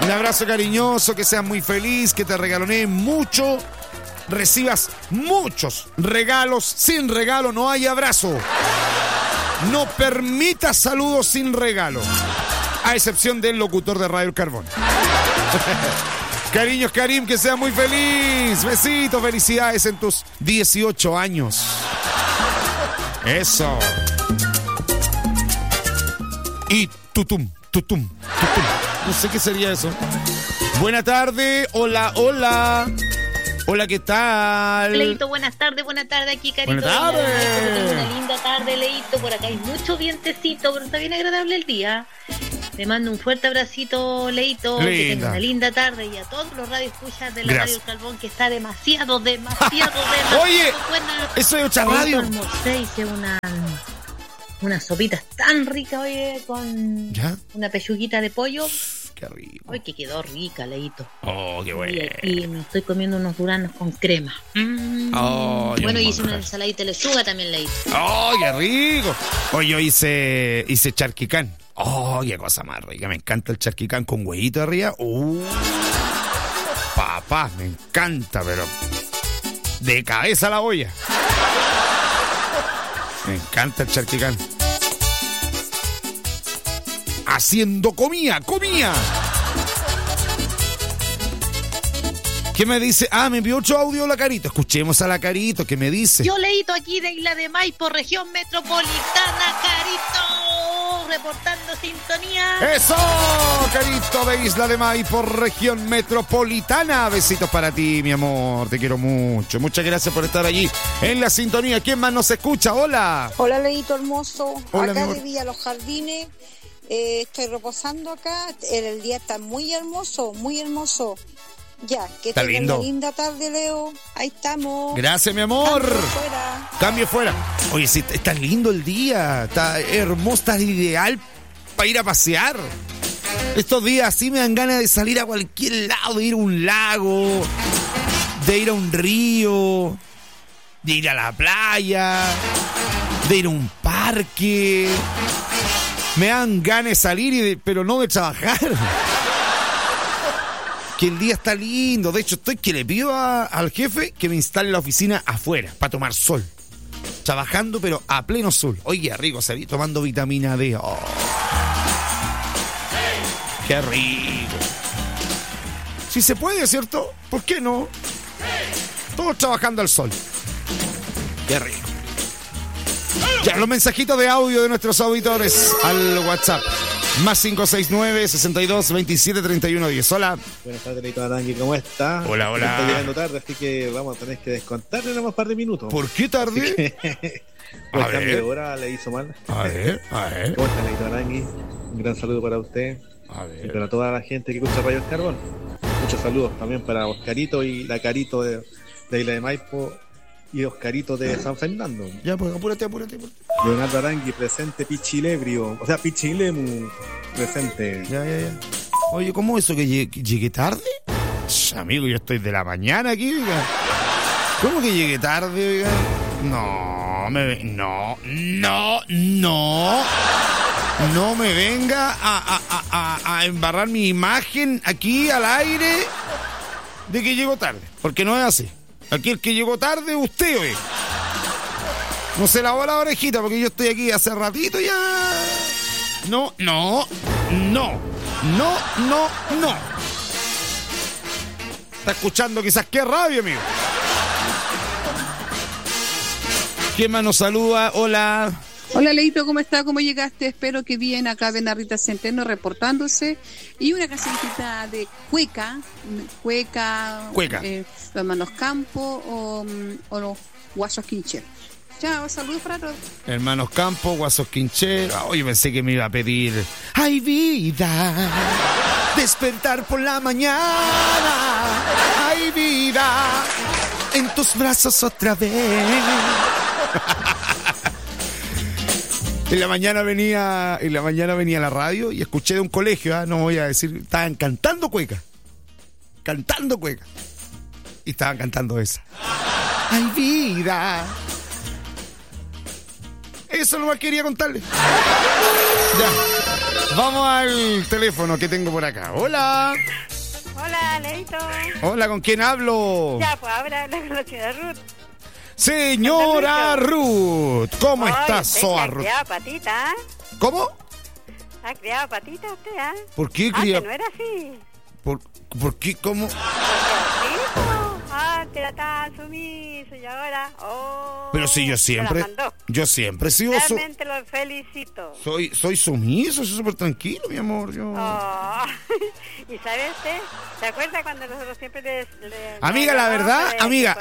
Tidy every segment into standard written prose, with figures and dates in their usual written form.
Un abrazo cariñoso, que seas muy feliz, que te regaloneen mucho, recibas muchos regalos. Sin regalo no hay abrazo. No permitas saludos sin regalo, a excepción del locutor de Radio El Carbón. Cariños, Karim, que seas muy feliz. Besitos, felicidades en tus 18 años. Eso. Y tutum. No sé qué sería eso. Buena tarde. Hola. Hola, ¿qué tal? Leito, buenas tardes aquí, Carito. Buenas tardes. Tengo una linda tarde, Leito. Por acá hay mucho vientecito, pero está bien agradable el día. Te mando un fuerte abracito, Leito. Linda. Que tenga una linda tarde. Y a todos los radioescuchas de la Gracias. Radio Calvón, que está demasiado Oye, buena. eso es otra radio. Almorcé, hice unas sopitas tan ricas, oye, con ¿Ya? una pechuguita de pollo. Qué rico. Ay, que quedó rica, Leito. Oh, qué bueno. Y me estoy comiendo unos duranos con crema. Oh, Bueno, hice una ensaladita de lechuga también, Leito. Oh, qué rico. Hoy yo hice charquicán. Oh, qué cosa más rica. Me encanta el charquicán con huevito arriba. Papá, me encanta, pero de cabeza a la olla. Me encanta el charquicán. Haciendo comida. ¿Qué me dice? Me envió otro audio la Carito. Escuchemos a la Carito, ¿qué me dice? Yo, Leito, aquí de Isla de Maipo, región metropolitana, Carito, reportando sintonía. ¡Eso! Carito de Isla de Maipo, región metropolitana. Besitos para ti, mi amor. Te quiero mucho. Muchas gracias por estar allí en la sintonía. ¿Quién más nos escucha? Hola. Hola, Leito hermoso. Hola, acá mi amor. de Villa Los Jardines. Estoy reposando acá. El día está muy hermoso, muy hermoso. Ya, que Está tengan lindo. una linda tarde, Leo. Ahí estamos. Gracias, mi amor. Cambio fuera. Cambio fuera. Oye, sí, está lindo el día. Está hermoso, está ideal para ir a pasear. Estos días así me dan ganas de salir a cualquier lado, de ir a un lago, de ir a un río, de ir a la playa, de ir a un parque. Me dan ganas de salir, pero no de trabajar. Que el día está lindo. De hecho, estoy que le pido al jefe que me instale la oficina afuera para tomar sol. Trabajando, pero a pleno sol. Oye, rico, se vi tomando vitamina D. Oh. Qué rico. Si se puede, ¿cierto? ¿Por qué no? Todos trabajando al sol. Qué rico. Ya, los mensajitos de audio de nuestros auditores al WhatsApp. Más 569-62-27-31-10. Hola. Buenas tardes, Leito Arangui, ¿cómo está? Hola. Está llegando tarde, así que vamos a tener que descontarle nomás un par de minutos. ¿Por qué tarde? Pues A el cambio ver. de hora le hizo mal. A ver. ¿Cómo está, Leito Arangui? Un gran saludo para usted y para toda la gente que escucha Radio El Carbón. Muchos saludos también para Oscarito y la Carito de Isla de Maipo y Oscarito de San Fernando. Ya, pues, apúrate. Leonardo Arangui presente, Pichilebrio, o sea, Pichilemu presente. Ya. Oye, ¿cómo eso que llegué tarde? Amigo, yo estoy de la mañana aquí, oiga. ¿Cómo que llegué tarde, oiga? No me venga a embarrar mi imagen aquí al aire de que llego tarde, porque no es así. Aquí el que llegó tarde es usted, oiga. No se lavó la orejita porque yo estoy aquí hace ratito ya. No. Está escuchando quizás qué radio, amigo. ¿Quién más nos saluda? Hola. Hola, Leito, ¿cómo está? ¿Cómo llegaste? Espero que bien. Acá ven a Rita Centeno reportándose. Y una cancioncita de Cueca. Los hermanos Campo o los Guasos Quincher. Chao, saludos para todos. Hermanos Campos, Guasos Quincher. Oye, pensé que me iba a pedir ay, vida, despertar por la mañana. Ay, vida, en tus brazos otra vez. En la mañana venía a la radio y escuché de un colegio, no voy a decir, estaban cantando cueca. Y estaban cantando esa. Ay, vida. Eso nomás quería contarle. Ya. Vamos al teléfono que tengo por acá. Hola. Hola, Leito. Hola, ¿con quién hablo? Ya, pues ahora habla con la señora Ruth. Señora Ruth, ¿cómo estás, Soa Ruth? Ha criado patita, ¿Cómo? Ha criado patita usted, ¿ah? ¿Por qué Antes cría? no era así. ¿Por qué? ¿Cómo? Antes era tan sumiso y ahora... Pero si yo siempre he sido... Realmente lo felicito. Soy sumiso, soy súper tranquilo, mi amor. Yo... ¿Y sabe usted? ¿Se acuerda cuando nosotros siempre le amiga, la verdad, amiga,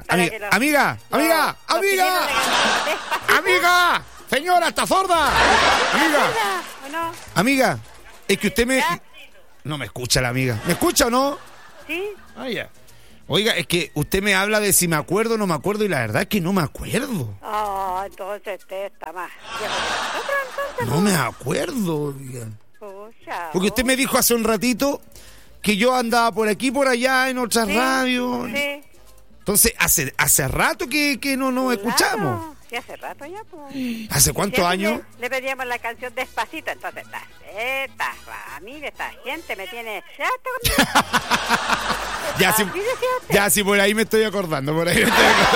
señora, está sorda. ¿O no? Amiga, es que usted no me escucha la amiga. ¿Me escucha o no? Sí. Ah, ya. Oiga, es que usted me habla de si me acuerdo o no me acuerdo y la verdad es que no me acuerdo. Entonces usted está más. No me acuerdo, oiga. Pucha, porque usted me dijo hace un ratito que yo andaba por aquí, por allá, en otras radios. Sí. Entonces, hace rato que no nos escuchamos. Sí, hace rato ya, pues. ¿Hace cuántos años? Le pedíamos la canción Despacito, entonces esta familia, esta gente me tiene chato. Ya, sí, por ahí me estoy acordando, Qué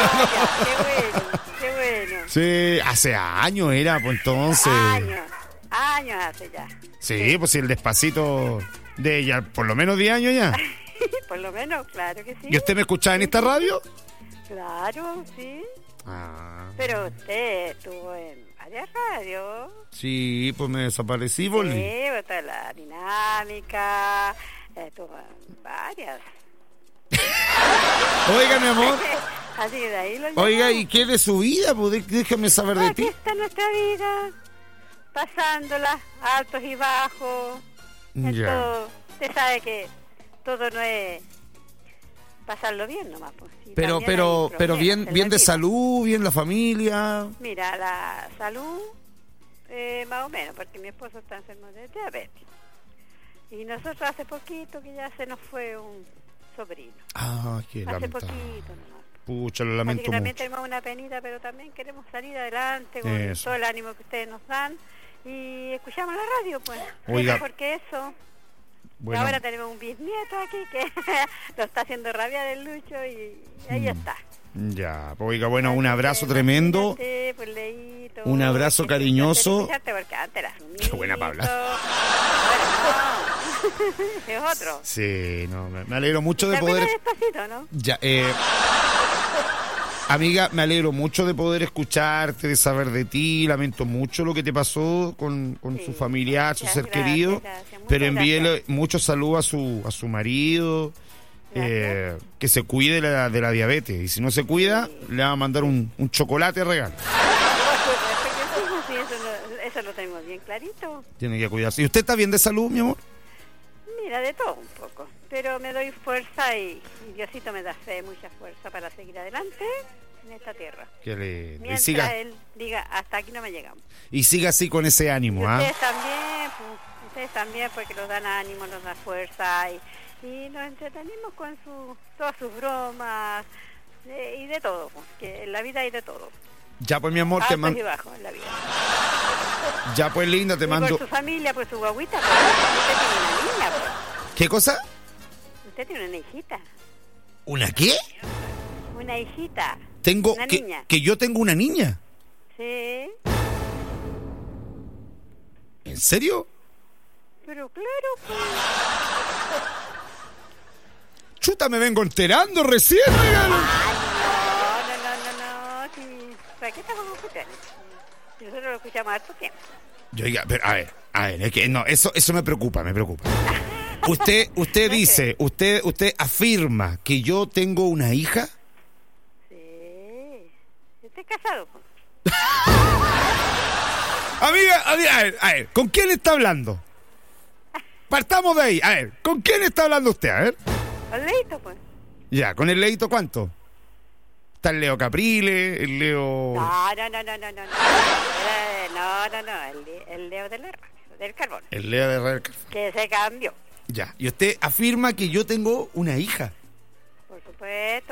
bueno. Sí, hace años era, pues entonces. Años hace ya. Sí, pues sí, el Despacito de ya, por lo menos 10 años ya. Por lo menos, claro que sí. ¿Y usted me escuchaba en esta radio? Claro, sí. Pero usted estuvo en varias radios. Sí, pues me desaparecí, volví. Sí, pues la dinámica, estuvo en varias. Oiga, mi amor. Así que de ahí lo llevo. Oiga, ¿y qué de su vida? Pues déjame saber de ti. Aquí está nuestra vida, pasándola, altos y bajos. Ya. Todo. Usted sabe que todo no es pasarlo bien nomás, pues. Pero bien de salud, bien la familia. Mira, la salud, más o menos, porque mi esposo está enfermo de diabetes. Y nosotros hace poquito que ya se nos fue un sobrino. Qué lamentable. Hace poquito nomás. Pucha, lo lamento mucho. También tenemos una penita, pero también queremos salir adelante con todo el ánimo que ustedes nos dan. Y escuchamos la radio, pues. Oiga. Porque eso... Bueno. Ahora tenemos un bisnieto aquí que lo está haciendo rabiar el Lucho y ahí está. Ya, oiga, bueno, un abrazo tremendo. Pues, Leito, un abrazo cariñoso. Porque antes era qué buena Paula. Es otro. Sí, no, me alegro mucho de poder. Despacito, ¿no? Ya, amiga, me alegro mucho de poder escucharte, de saber de ti. Lamento mucho lo que te pasó con su familiar, su ser querido. Pero envíele muchos saludos a su marido. Que se cuide de la diabetes. Y si no se cuida, le va a mandar un chocolate regalo. Eso lo tenemos bien clarito. Tiene que cuidarse. ¿Y usted está bien de salud, mi amor? Mira, de todo un poco. Pero me doy fuerza y Diosito me da fe, mucha fuerza para seguir adelante en esta tierra. Mientras siga. Él diga, hasta aquí no me llegamos. Y siga así con ese ánimo, Ustedes también, porque nos dan ánimo, nos dan fuerza y nos entretenimos con todas sus bromas y de todo, que en la vida hay de todo. Ya pues, mi amor, te mando. Y bajos en la vida. Ya pues, linda, te mando. Por su familia, por su guaguita, usted tiene una niña, pues. ¿Qué cosa? Usted tiene una hijita. ¿Una qué? Una hijita. Tengo una niña. Que yo tengo una niña. Sí. ¿En serio? Pero claro, pues. Chuta, me vengo enterando recién, oigan. No. Sí. ¿Para qué estamos escuchando? Nosotros lo escuchamos harto tiempo. Oiga, pero, a ver, es que no, eso me preocupa. Usted dice, usted afirma que yo tengo una hija. Sí. ¿Usted es casado? Amiga, a ver, ¿con quién está hablando? Partamos de ahí, a ver, ¿con quién está hablando usted? A ver. Con Leito, pues. Ya, ¿con el Leito cuánto? Está el Leo Caprile, el Leo... No, el Leo del Carbón. El Leo del Carbón. Que se cambió. Ya, y usted afirma que yo tengo una hija. Por supuesto.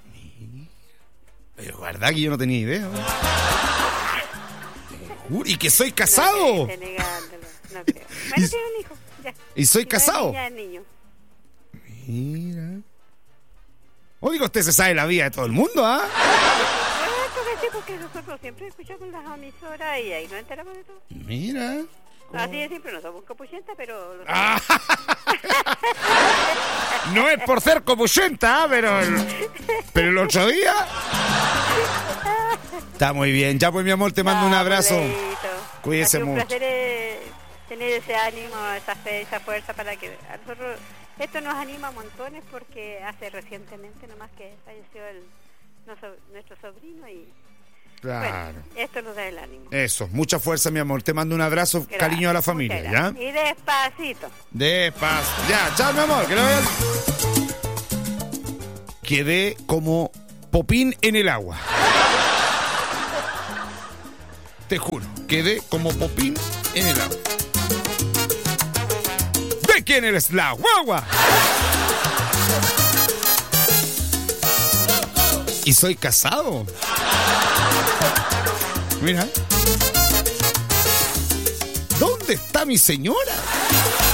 Pero verdad que yo no tenía idea. ¿Y que soy casado? No creo. Bueno, tiene un hijo, ya. ¿Y soy casado? Ya es niño. Mira. Oiga, usted se sabe la vida de todo el mundo, ¿ah? Porque nosotros siempre escuchamos las emisoras y ahí nos enteramos de todo. Mira. Así de siempre, no somos copuchentas, pero... No es por ser copuchenta, pero el otro día... Está muy bien. Ya pues, mi amor, te mando un abrazo. Cuídese mucho. Un placer tener ese ánimo, esa fe, esa fuerza para que a nosotros... Esto nos anima a montones porque hace recientemente nomás que falleció nuestro sobrino y... Claro. Bueno, esto nos da el ánimo. Eso, mucha fuerza, mi amor. Te mando un abrazo, gracias, cariño a la familia, ¿ya? Y despacito. Despacio. Ya, chao, mi amor. Que lo vean. Quedé como popín en el agua. Te juro, quedé como popín en el agua. ¿De quién eres la guagua? Y soy casado. Mira. ¿Dónde está mi señora?